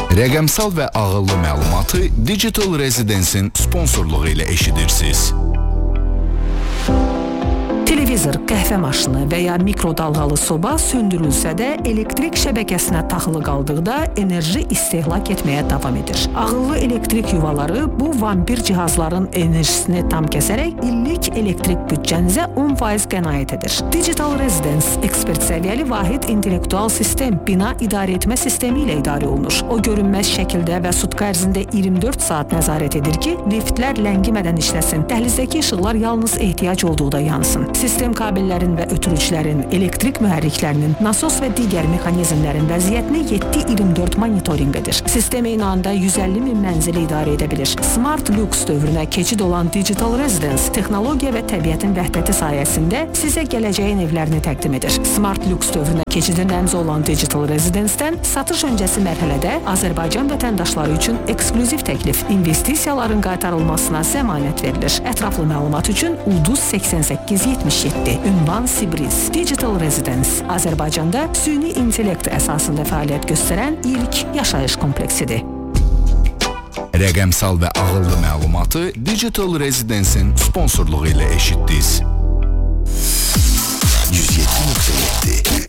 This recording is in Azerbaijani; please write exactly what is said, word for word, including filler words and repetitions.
Rəqəmsal və ağıllı məlumatı Digital Residence-in sponsorluğu ilə eşidirsiniz. Televizor, qəhvə maşını və ya mikrodalğalı soba söndürülsə də elektrik şəbəkəsinə taxılı qaldıqda enerji istehlak etməyə davam edir. Ağıllı elektrik yuvaları bu vampir cihazların enerjisini tam kəsərək illik elektrik büdcənizə on faiz qənaət edir. Digital Residence ekspert səviyyəli vahid intellektual sistem bina idarə etmə sistemi ilə idarə olunur. O görünməz şəkildə və sutka ərzində iyirmi dörd saat nəzarət edir ki, liftlər ləngimədən işləsin, dəhlizdəki işıqlar yalnız ehtiyac olduqda yansın. Sistem kabellərin və ötürücülərin, elektrik mühərriklərinin, nasos və digər mexanizmlərin vəziyyətini yeddi iyirmi dörd monitorinq edir. Sistem eyni anda yüz əlli min mənzili idarə edə bilir. Smart Lux dövrünə keçid olan Digital Residence texnologiya və təbiətin vəhdəti sayəsində sizə gələcəyin evlərini təqdim edir. Smart Lux dövrünə keçidin rəmzi olan Digital Residence-dən satış öncəsi mərhələdə Azərbaycan vətəndaşları üçün eksklüziv təklif, investisiyaların qaytarılmasına zəmanət verilir. Ətraflı məlumat üçün Ulduz səksən səkkiz yetmiş yeddi, ünvan Sibriz. Digital Residence Azərbaycanda süni intellekt əsasında fəaliyyət göstərən ilk yaşayış kompleksidir. Rəqəmsal və ağıllı məlumatı Digital Residence-in sponsorluğu ilə eşitdiniz. yüz yeddi nöqtə yeddi